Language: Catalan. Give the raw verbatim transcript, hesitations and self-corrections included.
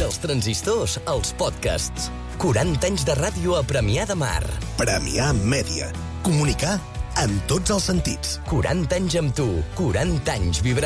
dels transistors als podcasts. quaranta anys de ràdio a Premià de Mar. Premià Mèdia. Comunicar en tots els sentits. quaranta anys amb tu, quaranta anys vibrant.